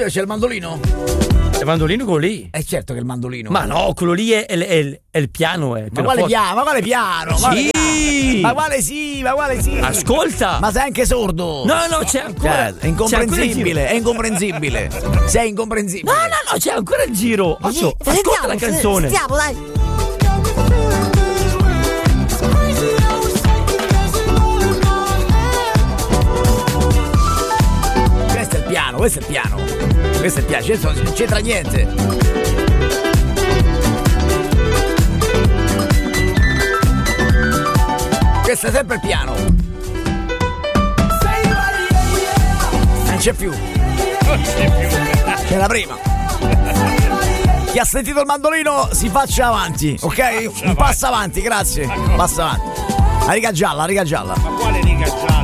dove c'è il mandolino? Il mandolino quello lì? È certo che il mandolino. Ma no, quello lì è il piano. Ma quale piano? Ma quale piano? Sì. Ma quale sì? Ma quale sì? Ascolta. Ma sei anche sordo? No, c'è ancora. È incomprensibile, è incomprensibile. Sei incomprensibile. No, c'è ancora il giro. Ascolta la canzone. Sentiamo, dai. Questo è il piano. Non c'entra niente. Questo è sempre il piano. Non c'è più. C'è la prima. Chi ha sentito il mandolino si faccia avanti, ok? Un passo avanti, grazie. Passa avanti. La riga gialla. Ma quale riga gialla?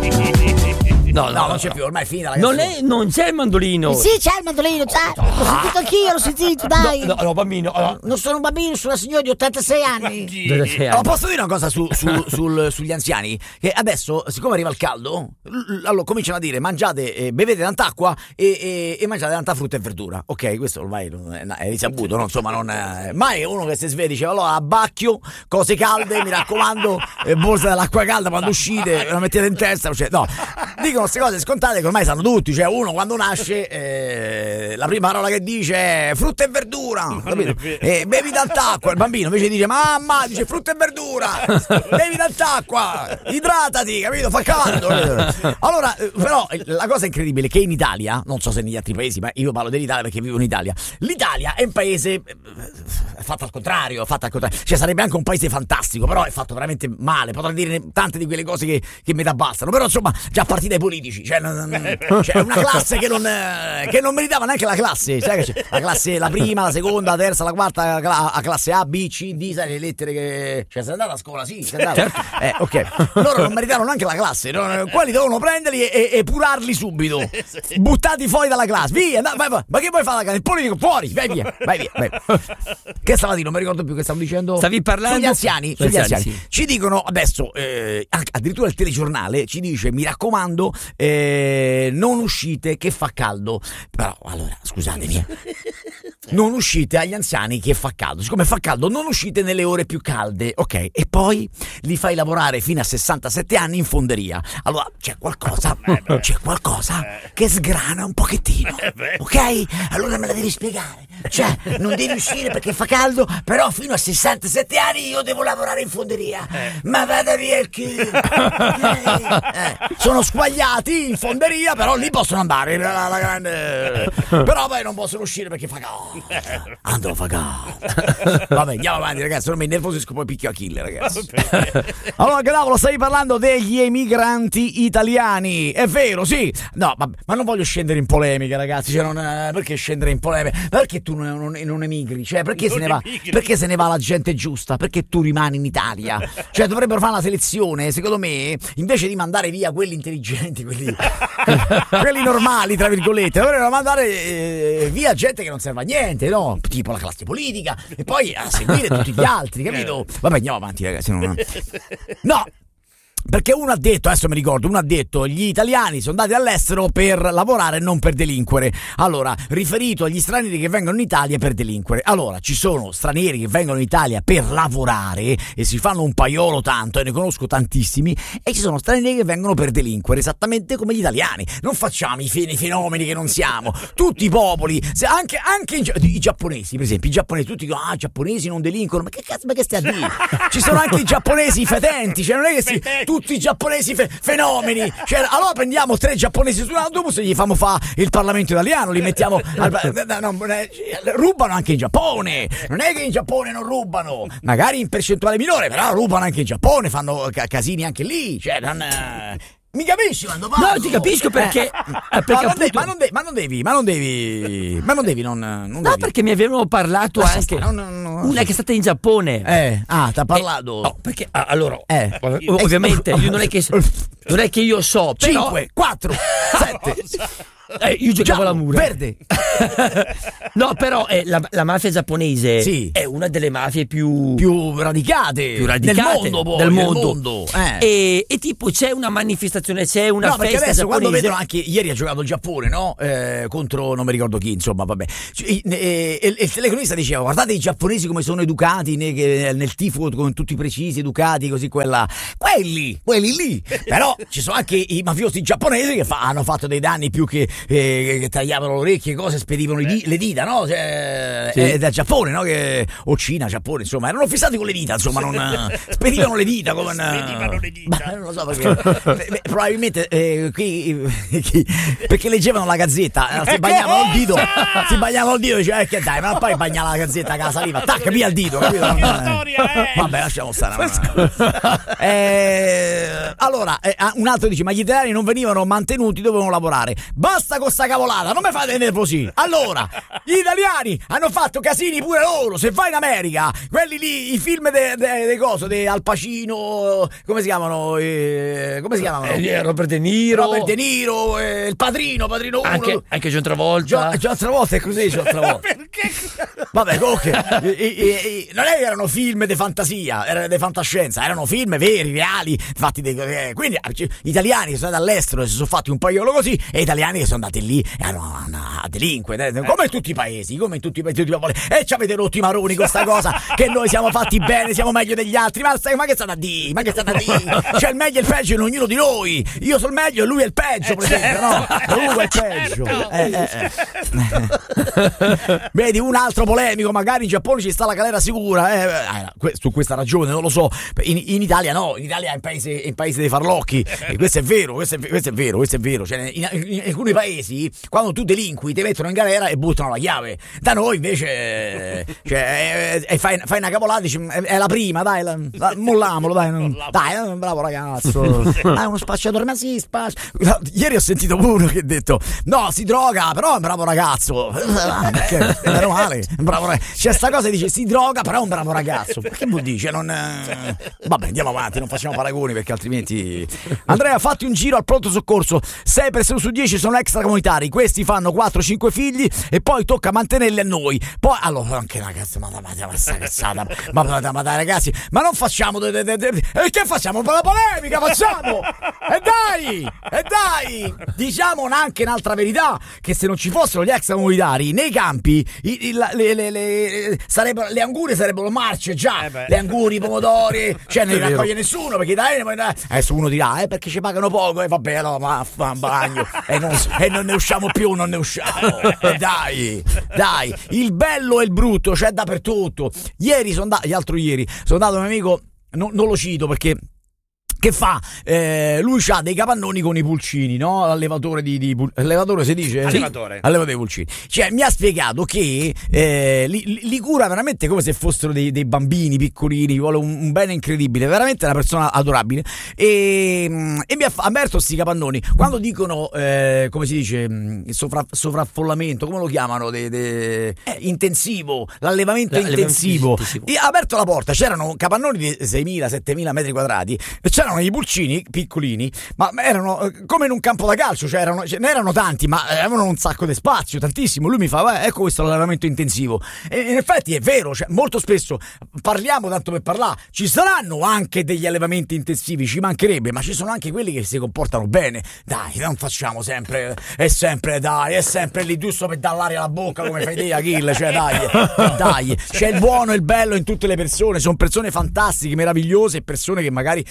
No, non c'è più, ormai è finita la canzone. Non c'è il mandolino. Sì, c'è il mandolino, c'è. L'ho sentito anch'io, l'ho sentito, dai. No, bambino. Non sono un bambino, sono una signora di 86 anni. Posso dire una cosa sugli anziani? Che adesso, siccome arriva il caldo, allora cominciano a dire mangiate, bevete tanta acqua e mangiate tanta frutta e verdura. Ok, questo ormai è risaputo, no? Insomma, non mai uno che si sveglia dice allora abbacchio, cose calde, mi raccomando, borsa dell'acqua calda quando uscite, la mettete in testa. Cioè, no, dicono queste cose scontate che ormai sanno tutti. Cioè, uno quando nasce la prima parola che dice è frutta e verdura, capito? Bevi tanta acqua. Il bambino invece dice mamma, dice frutta e verdura, bevi tanta acqua, idratati, capito? Fa caldo. Allora, però la cosa incredibile è che in Italia, non so se negli altri paesi, ma io parlo dell'Italia perché vivo in Italia. L'Italia è un paese fatto al contrario. Cioè sarebbe anche un paese fantastico, però è fatto veramente male. Potrei dire tante di quelle cose che mi bastano, però insomma già a partire dai politici, cioè una classe che non meritava neanche la classe, sai che c'è la classe, la prima, la seconda, la terza, la quarta, la classe A, B, C, D, sai le lettere che cioè sei andata a scuola, sì, sei andata. Ok, loro non meritavano neanche la classe, quelli dovevano prenderli e purarli subito, buttati fuori dalla classe, via, vai. Ma che vuoi fare la classe? Il politico fuori, vai via. Che stava dicendo? Non mi ricordo più che stavo dicendo. Stavi parlando sugli anziani. Sì. Ci dicono adesso addirittura il telegiornale ci dice mi raccomando non uscite che fa caldo. Però allora scusatemi, non uscite agli anziani che fa caldo. Siccome fa caldo non uscite nelle ore più calde, ok? E poi li fai lavorare fino a 67 anni in fonderia. Allora c'è qualcosa che sgrana un pochettino, ok? Allora me la devi spiegare. Cioè non devi uscire perché fa caldo, però fino a 67 anni io devo lavorare in fonderia. Ma vada via il culo. Sono squagliati in fonderia, però lì possono andare la grande. Però poi non possono uscire perché fa caldo. Andalo fa caldo. Vabbè, andiamo avanti ragazzi, non mi nervosisco, poi picchio Achille ragazzi. Allora che cavolo, stavi parlando degli emigranti italiani, è vero, sì. No, vabbè, ma non voglio scendere in polemica ragazzi, cioè perché scendere in polemica? Perché tu non emigri? Cioè perché se ne va la gente giusta? Perché tu rimani in Italia? Cioè dovrebbero fare una selezione, secondo me, invece di mandare via quelli intelligenti, quelli normali tra virgolette, dovrebbero mandare via gente che non serve a niente, no? Tipo la classe politica, e poi a seguire tutti gli altri, capito? Vabbè, andiamo avanti ragazzi. No, perché uno ha detto, adesso mi ricordo, gli italiani sono andati all'estero per lavorare e non per delinquere. Allora, riferito agli stranieri che vengono in Italia per delinquere. Allora, ci sono stranieri che vengono in Italia per lavorare e si fanno un paiolo tanto, e ne conosco tantissimi, e ci sono stranieri che vengono per delinquere, esattamente come gli italiani. Non facciamo i fenomeni che non siamo. Tutti i popoli, anche i giapponesi, per esempio, i giapponesi, tutti dicono, i giapponesi non delinquono, ma che cazzo, ma che stai a dire? Ci sono anche i giapponesi fetenti, cioè non è che tutti i giapponesi fenomeni, cioè allora prendiamo 3 giapponesi su un autobus e gli facciamo fa il Parlamento italiano, li mettiamo rubano anche in Giappone, non è che in Giappone non rubano, magari in percentuale minore, però rubano anche in Giappone, fanno casini anche lì, cioè mi capisci quando parlo? No, ti capisco perché ma non devi. No, perché mi avevano parlato anche una che è stata in Giappone. T'ha parlato? No, perché allora ovviamente io non è che io so, però 5, 4, 7. Io giocavo Giallo, all'amura. verde. No, però la mafia giapponese sì. è una delle mafie più radicate del mondo, poi, del mondo. E tipo c'è una manifestazione, c'è una festa perché adesso giapponese. Quando vedono anche ieri ha giocato il Giappone, no? Contro non mi ricordo chi, insomma, vabbè. Il telecronista diceva: guardate i giapponesi come sono educati nel tifo, con tutti precisi, educati, così quelli lì. Però ci sono anche i mafiosi giapponesi che hanno fatto dei danni più che tagliavano le orecchie, cose, spedivano le dita, no? Cioè, dal Giappone, no? O Cina, Giappone, insomma, erano fissati con le dita, insomma, non spedivano le dita come spedivano le dita. Non lo so perché probabilmente perché leggevano la gazzetta, si bagnavano il dito, e dicevano che dai, ma poi bagna la gazzetta che la saliva, tac, via il dito, capito? Vabbè, lasciamo stare. Allora, un altro dice: ma gli italiani non venivano mantenuti, dovevano lavorare. Basta con sta cavolata, non mi fate nervosire. Allora, gli italiani hanno fatto casini pure loro. Se vai in America, quelli lì, i film dei coso, di Al Pacino, come si chiamano? Robert De Niro, il Padrino 1, anche John Travolta. John Travolta è così, John Travolta. Perché? Vabbè, comunque non è che erano film di fantasia, erano di fantascienza, erano film veri, reali, fatti quindi italiani che sono andati all'estero e si sono fatti un paio così, e italiani che sono andati lì e hanno a delinquere, come in tutti i paesi, e ci avete rotto i maroni con sta cosa che noi siamo fatti bene, siamo meglio degli altri, ma che state a dire? C'è il meglio e il peggio in ognuno di noi. Io sono il meglio e lui è il peggio, per esempio, no? Lui è il peggio. Vedi, un altro polemico, magari in Giappone ci sta la galera sicura, su questa ragione, non lo so. In Italia no, in Italia è un paese dei farlocchi, e questo è vero. Cioè, in alcuni paesi, quando tu delinqui, ti mettono in galera e buttano la chiave. Da noi invece fai una cavolata, dici, è la prima, dai, mollamolo, dai, bravo ragazzo, uno spacciatore, ma sì, ieri ho sentito uno che ha detto: no, si droga, però è un bravo ragazzo. Perché? Meno male, bravo ragazzo. C'è sta cosa che dice: si droga, però è un bravo ragazzo. Che vuol dire? Cioè, vabbè, andiamo avanti, non facciamo paragoni, perché altrimenti. Andrea, fatti un giro al pronto soccorso. 6 persone su 10 sono extracomunitari, questi fanno 4-5 figli e poi tocca mantenerli a noi. Poi, allora, anche una cazzo, ma sta cazzata, ma dai ragazzi, ma non facciamo che facciamo? La polemica facciamo! E dai! Diciamo anche un'altra verità, che se non ci fossero gli extracomunitari nei campi, le angurie sarebbero marce già. Le angurie, i pomodori, cioè non li raccoglie nessuno, perché adesso uno dirà perché ci pagano poco, e vabbè, allora ma fa un bagno e non ne usciamo più, dai, il bello e il brutto c'è dappertutto. L'altro ieri sono andato da un amico, non lo cito perché che fa? Lui c'ha dei capannoni con i pulcini, no? Allevatore allevatore si dice? Allevatore dei pulcini. Cioè, mi ha spiegato che li cura veramente come se fossero dei bambini piccolini, vuole un bene incredibile, veramente una persona adorabile. E mi ha aperto sti capannoni. Quando dicono, come si dice, sovraffollamento, come lo chiamano? Intensivo, l'allevamento intensivo. E ha aperto la porta, c'erano capannoni di 6.000-7.000 metri quadrati, c'erano i pulcini piccolini, ma erano come in un campo da calcio, cioè ne erano tanti, ma avevano un sacco di spazio, tantissimo. Lui mi fa: ecco, questo è l'allevamento intensivo. E in effetti è vero, cioè, molto spesso parliamo tanto per parlare, ci saranno anche degli allevamenti intensivi, ci mancherebbe, ma ci sono anche quelli che si comportano bene. Dai, non facciamo sempre è sempre lì giusto per dare l'aria alla bocca, come fai te, Achille, cioè dai, c'è il buono e il bello in tutte le persone, sono persone fantastiche, meravigliose, persone che magari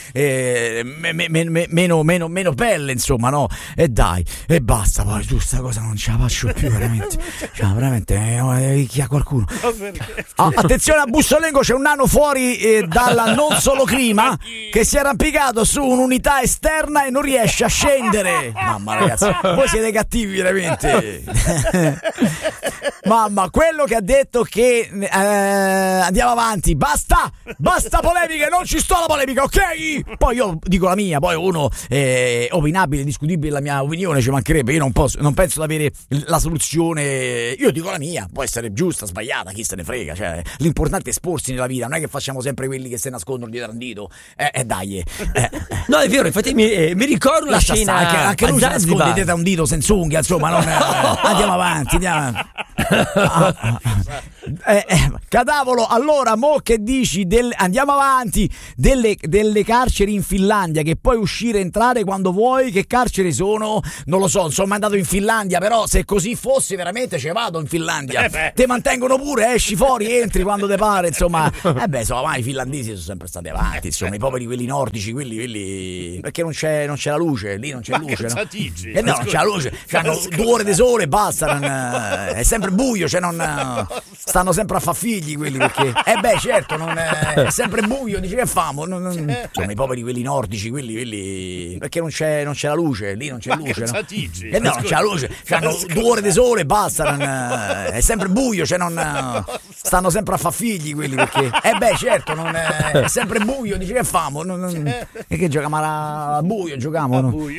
meno belle, insomma, no? E dai, e basta, poi tu sta cosa non ce la faccio più, veramente. Cioè, veramente, chi ha qualcuno? Attenzione a Bussolengo, c'è un nano fuori dalla non solo clima che si è arrampicato su un'unità esterna e non riesce a scendere. Mamma, ragazzi, voi siete cattivi, veramente. Mamma, quello che ha detto che andiamo avanti, basta polemiche, non ci sto alla polemica, ok? Poi io dico la mia, poi uno opinabile, discutibile la mia opinione, ci mancherebbe, io non penso di avere la soluzione, io dico la mia, può essere giusta, sbagliata, chi se ne frega, cioè l'importante è esporsi nella vita, non è che facciamo sempre quelli che si nascondono dietro un dito, dai. No, è vero, infatti mi ricordo la scena anche lui si nasconde dietro un dito senza unghia, insomma, non, andiamo avanti. Cadavolo, allora mo che dici andiamo avanti delle carceri in Finlandia, che puoi uscire e entrare quando vuoi, che carceri sono? Non lo so, non sono mai andato in Finlandia, però se così fosse veramente ce vado in Finlandia, te mantengono pure, esci fuori, entri quando te pare, insomma. Insomma, i finlandesi sono sempre stati avanti, insomma, i poveri quelli nordici, quelli perché non c'è la luce, lì non c'è luce, no? No, non c'è la luce, hanno 2 ore di sole e basta, è sempre buio, cioè non stanno sempre a far figli quelli, perché certo, non è sempre buio, dici che famo, insomma, i poveri quelli nordici, quelli perché non c'è la luce, lì non c'è luce, no? No, non c'è la luce, hanno 2 ore di sole e basta, è sempre buio, cioè non stanno sempre a far figli quelli, perché certo, non è sempre buio, dici che famo, che giochiamo a buio, giochiamo, no?